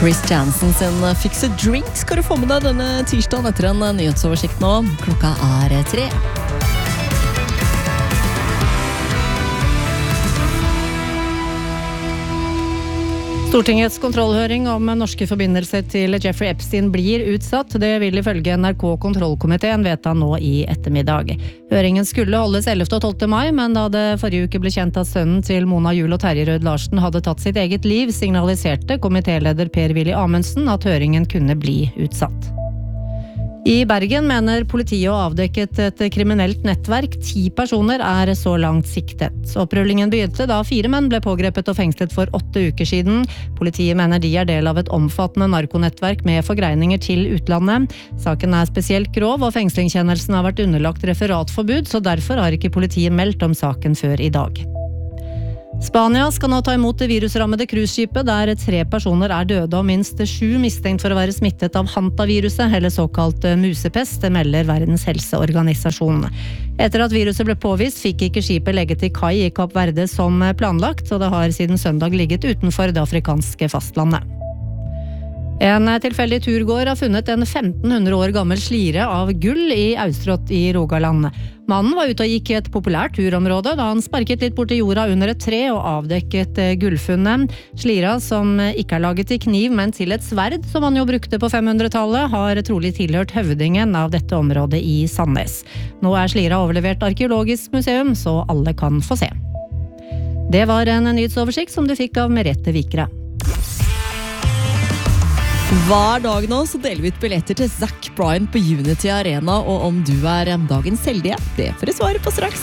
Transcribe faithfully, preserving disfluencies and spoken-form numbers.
Chris Jansen sin Fix a Drink skal du få med deg denne tirsdagen etter en nyhetsoversikt nå. Klokka er tre. Stortingets kontrollhøring om norske forbindelser til Jeffrey Epstein blir utsatt. Det vil ifølge N R K kontrollkomiteen vedta nå i ettermiddag. Høringen skulle holdes ellevte og tolvte mai, men da det forrige uke ble kjent at sønnen til Mona Juel og Terje Rød Larsen hadde tatt sitt eget liv, signaliserte komitéleder Per-Willy Amundsen at høringen kunne bli utsatt. I Bergen mener politiet å ha avdekket et kriminelt nettverk. Ti personer er så langt siktet. Opprullingen begynte da fire menn ble pågrepet og fengslet for åtte uker siden. Politiet mener de er del av et omfattende narkonettverk med forgreininger til utlandet. Saken er spesielt grov, og fengslingskjennelsen har vært underlagt referatforbud, så derfor har ikke politiet meldt om saken før i dag. Spania skal nå ta imot det virusrammede cruiseskipet der tre personer er døde og minst sju mistenkt for å være smittet av hantaviruset, eller såkalt musepest, det melder Verdens helseorganisasjon. Etter at viruset ble påvist, fikk ikke skipet legge til kai i Kapp Verde som planlagt, og det har siden søndag ligget utenfor det afrikanske fastlandet. En tilfeldig turgåer har funnet en femten hundre år gammel slire av gull i Austrott i Rogaland. Mannen var ute og gikk i et populært turområde da han sparket litt bort i jorda under et tre og avdekket gullfunnet. Slira, som ikke er laget til kniv, men til et sverd som han jo brukte på femhundretallet, har trolig tilhørt høvdingen av dette området i Sandnes. Nå er slira overlevert arkeologisk museum, så alle kan få se. Det var en nyhetsoversikt som du fikk av Merete Vikre. Hver dag nå så deler vi ut billetter til Zac Bryan på Unity Arena, og om du er dagens heldige, det får du svare på straks.